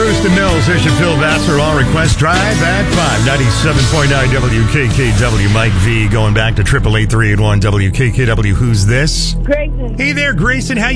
Brewston Mills. Here's your Phil Vassar on Request Drive at 5, 97.9 WKKW. Mike V going back to 888-381 WKKW. Who's this? Grayson. Hey there, Grayson. How